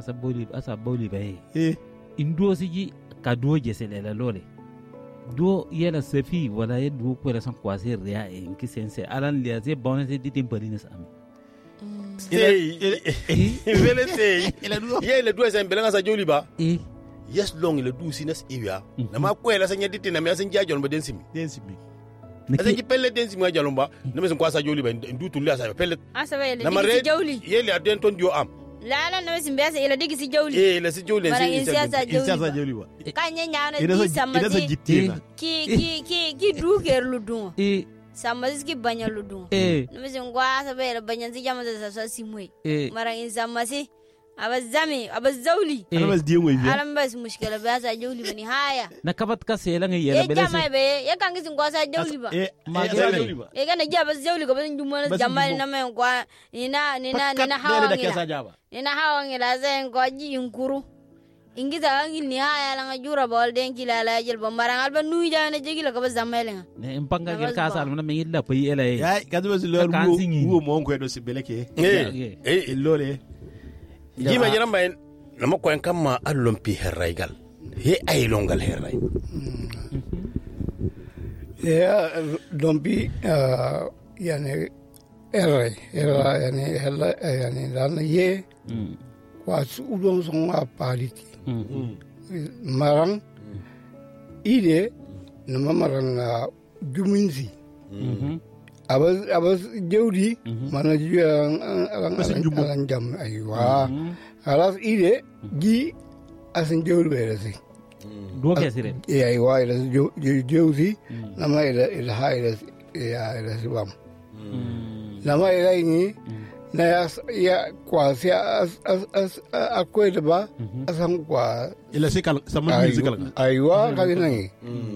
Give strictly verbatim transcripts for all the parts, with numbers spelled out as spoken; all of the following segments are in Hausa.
asa boli asa boli baye eh indo sigi ka do jesele la lole do yela sefi wala ye do ko san kwase ria en ki sense alan lia ze bonne di timbalines am Stay. Vele stay. Ye le dua sen belanga sa joli ba. eh Yes long le du sinas iwa. Na ma ko la sanya diti na me asen jajon ba densim. densimi Asen ki pelle densim ga jalomba. Na me sen kwa sa joli ba ndu tu la sa pelle. asa ba ele Na ma digi si re jawli ye le aden ton dio am. la la na sin biasa ele digi si jawli Eh la si joli bara sen. in siyasa insa sa jawli joli wa kanye nyana ida di sa ida sa samazi jittina ki ki ki ki duker ludun eh samazi ki banya ludun eh na sin kwa asa ba ele banya si jama da sa simwe eh mara in samasi abazami abazawli ana bas diyo moy biya alam bas mushkila biasa jawli bani haya na kabat ka sela ngi e yela jama belese be ya kan gisin kwa sa jawli ba eh Ma ma joli. joli ba e kana ja bas jawli ko bas jumma Bas jama jummo. na men kwa ina ina Pat ina kat hawa dele da kesa ngila jaba ina hawa ngila zen ko ji inkuru ingita angil ni haya la ngajura bol den kila la jel bombarang alba nuy ja na jegila ko bas zamelenga ne impanga gel Nabas ka ba. sal na me illa pay ela e ya kadu bas lo Ka wo kansingi. wo mo ko do sibeleke Eh. Eh lole jima jara mbayen na ma ko en kamma allon pi herraygal. He ay longal herray. ya dombi yani era era yani hela yani dan ye was udon song a paliti marang ide nama marang na juminzi abas abas jewdi mana juya alang alang jam aywa alas ide gi asin jewdi berasi do ke sire ya aywa ila jewdi nama ila ila ha ila ya ila sibam nama ila ini na ya ya kwasi as as as akwai da ba asan kwa ila sikal sama musical aywa kali nangi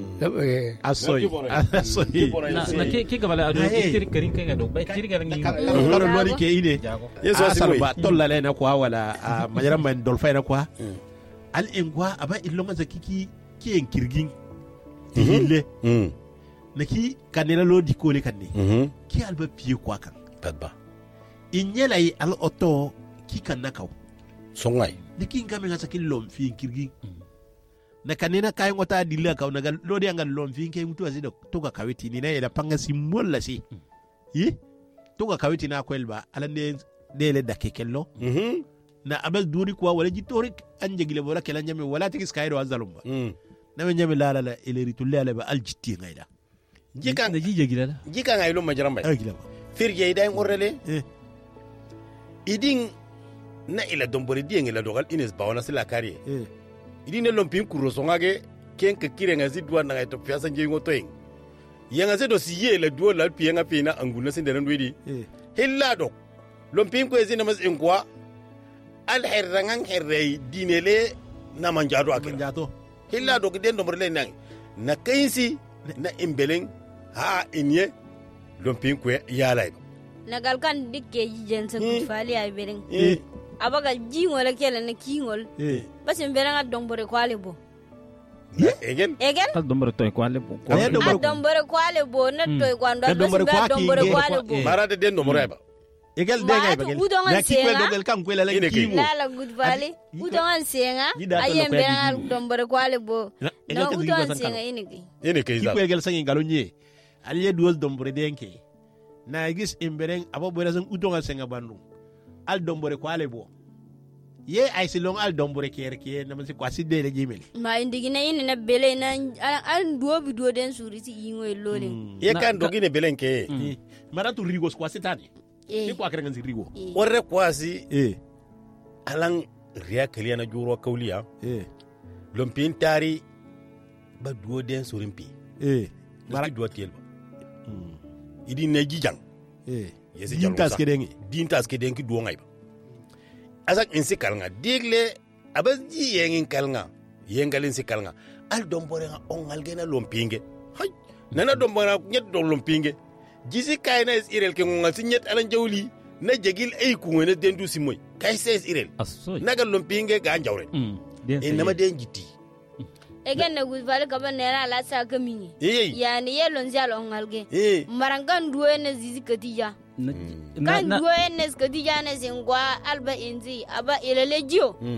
asoy asoy na na ke ke gabala ado Hey. kiri karin kai ga do bay kiri ga ngi karo lori ke ide Yeso asar asigwe. ba tolla le na kwa wala majara man dolfay na kwa al engwa aba illonga zakiki ki en kirgin hille Hmm. na ki kanela lo di kole kanne Mhm. ki alba piye kwa kan Padba. inyela yi al oto ki kan na kaw Songay. na ki ngame nga sakin lom fi kirgin na kanena kay ngota dilla kaw na lo di ngal lom fi ke mutu asido to ka kawiti ni na ila panga simbol la si yi to ka kawiti na kwelba ala ne dele dakikello Mhm. na abel duri kuwa wala jitori anje gile wala kala nyame wala tigi skyro azalumba Hmm. na me nyame la la la ileri tulle ala ba aljitti ngaida Jikan da jije gila jikan ay lo majara mbay. ay gila ba Firje idan orrele. eh Idin na ila dombore dieng ila dogal ines bawana sila kariye. eh Idin ne lompin kuro songage ken ka kire nga zidwa na to piasa nje ngoto eng. Yanga se do siye la duo la pienga pina anguna sinde ran wedi. eh Hilla do. Lompin ko ezina mas engwa. Al herrangan herrei dinele na manjado akira. manjato Hilla do giden dombore le nang. Na kainsi na imbeleng ha inye lompin ko yala. nagal kan dikke jensen Hmm. fali ay bereng Eh. abaga jingol kele na kingol eh bas beranga dombore kwale bo Egen. egen pas dombere toy ko alle ko Eh, a dombore- dombore kwale bo na toy kwando Eh, bas dombore be kwa dombore kinge. kwale bo Eh. Marade den dombore ba. egal de Ma ngay atu bagel udon na an ki ko senga. dogal kan ko la Ine ke. kimo lala good valley Adi- udon senga Yi da to ayem lo kwa beranga di- dombore kwale bo Na- na egal ka zigi udon basan senga kala. inigi Ene ke ki za. ko egal sangi galonye aliye duol dombore denke na gis imbereng abo boyra sang utonga senga bandu al dombore ko ale bo ye ay silong al dombore ker ke na man si kwasi de le jimel ma indigi na ine na bele na an duo bi duo den suri ti ingo lole Ye Na- kan dogine belenke. mara tu rigos kwasi tani eh ni kwa krengan si rigo eh. Orre kwasi eh alang riya kaliya na juro kauliya. eh Lompin tari ba duo den surimpi. eh Mara duo tiel ba. Idi ne jijang. eh Yesi Dintas jalonsa. kedengi. Dintas kedengi duo ngai ba. Asak insi kalnga digle abas ji yengin kalnga. Yengalin si kalnga. Al dombore nga ongal gena lompinge. Hay. Nana dombore nga nyet do lompinge. Jisi kayna is irel ke ngal si nyet alan jawli na jegil ay ku ngene dendu si moy. Kay ses irel. asoy Naga lompinge ga njawre. mm den E nama den jiti. egen na good valley kaba nera la sa kamini Eh. yani yelon zalo ngalge Eh. marangan duo ne zizi katija na kan na duo ne katija ne singwa alba inzi aba ilele jio